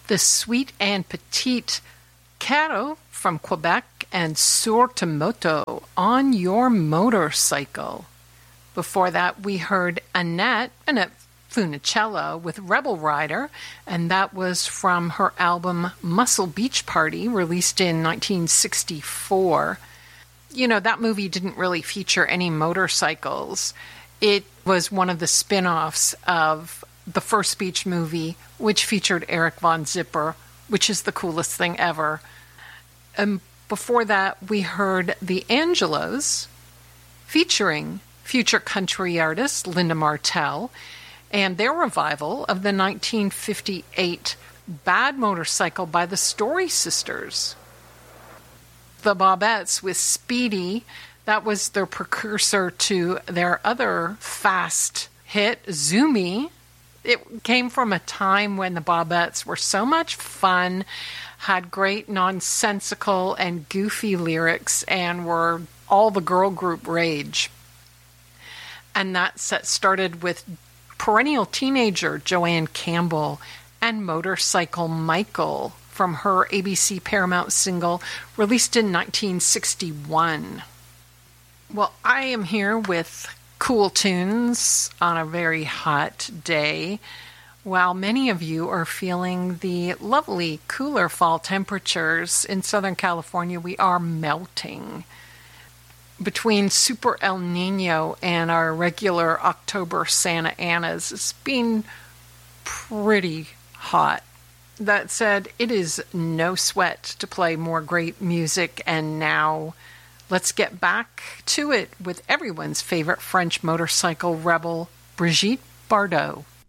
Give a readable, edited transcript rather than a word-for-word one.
the Sweet and Petite Caro from Quebec and Sortomoto, On Your Motorcycle. Before that, we heard Annette Funicello with Rebel Rider, and that was from her album Muscle Beach Party, released in 1964. You know, that movie didn't really feature any motorcycles. It was one of the spin-offs of the first Beach movie, which featured Eric Von Zipper, which is the coolest thing ever. Before that, we heard The Angelos, featuring future country artist Linda Martell, and their revival of the 1958 Bad Motorcycle by the Story Sisters. The Bobettes with Speedy, that was their precursor to their other fast hit, Zoomy. It came from a time when the Bobettes were so much fun, had great nonsensical and goofy lyrics, and were all the girl group rage. And that set started with perennial teenager Joanne Campbell and Motorcycle Michael from her ABC Paramount single released in 1961. Well, I am here with cool tunes on a very hot day, while many of you are feeling the lovely cooler fall temperatures. In Southern California, we are melting. Between Super El Nino and our regular October Santa Anas, it's been pretty hot. That said, it is no sweat to play more great music, and now let's get back to it with everyone's favorite French motorcycle rebel, Brigitte Bardot.